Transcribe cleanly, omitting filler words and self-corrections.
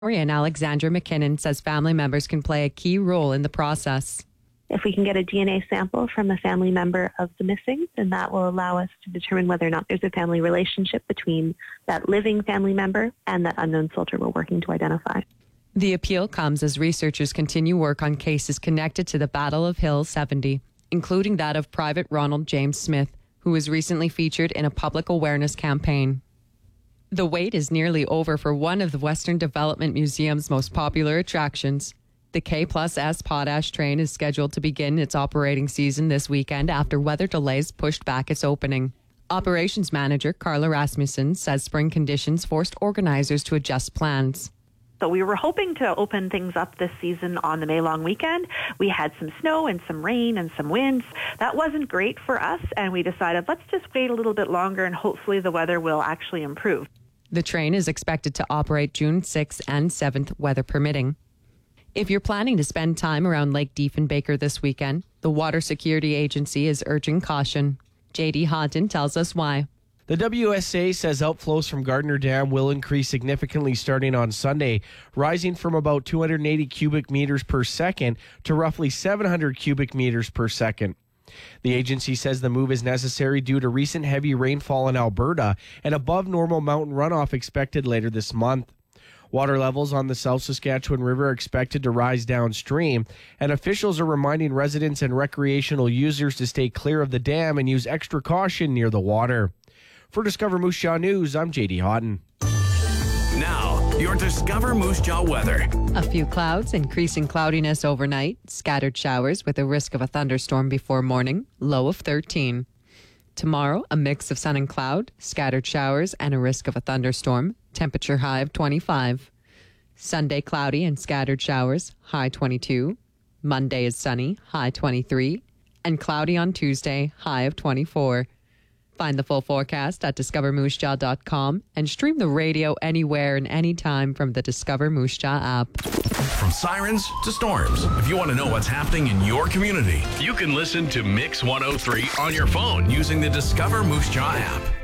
Historian Alexandra McKinnon says family members can play a key role in the process. If we can get a DNA sample from a family member of the missing, then that will allow us to determine whether or not there's a family relationship between that living family member and that unknown soldier we're working to identify. The appeal comes as researchers continue work on cases connected to the Battle of Hill 70, including that of Private Ronald James Smith, who was recently featured in a public awareness campaign. The wait is nearly over for one of the Western Development Museum's most popular attractions. The K+S Potash train is scheduled to begin its operating season this weekend after weather delays pushed back its opening. Operations manager Carla Rasmussen says spring conditions forced organizers to adjust plans. So we were hoping to open things up this season on the May long weekend. We had some snow and some rain and some winds. That wasn't great for us, and we decided let's just wait a little bit longer and hopefully the weather will actually improve. The train is expected to operate June 6th and 7th, weather permitting. If you're planning to spend time around Lake Diefenbaker this weekend, the Water Security Agency is urging caution. J.D. Hodton tells us why. The WSA says outflows from Gardner Dam will increase significantly starting on Sunday, rising from about 280 cubic meters per second to roughly 700 cubic meters per second. The agency says the move is necessary due to recent heavy rainfall in Alberta and above normal mountain runoff expected later this month. Water levels on the South Saskatchewan River are expected to rise downstream, and officials are reminding residents and recreational users to stay clear of the dam and use extra caution near the water. For Discover Moose Jaw News, I'm J.D. Hodden. Now, your Discover Moose Jaw weather. A few clouds, increasing cloudiness overnight, scattered showers with a risk of a thunderstorm before morning, low of 13. Tomorrow, a mix of sun and cloud, scattered showers, and a risk of a thunderstorm, temperature high of 25. Sunday, cloudy and scattered showers, high 22. Monday is sunny, high 23. And cloudy on Tuesday, high of 24. Find the full forecast at discovermoosejaw.com and stream the radio anywhere and anytime from the Discover Moose Jaw app. From sirens to storms, if you want to know what's happening in your community, you can listen to Mix 103 on your phone using the Discover Moose Jaw app.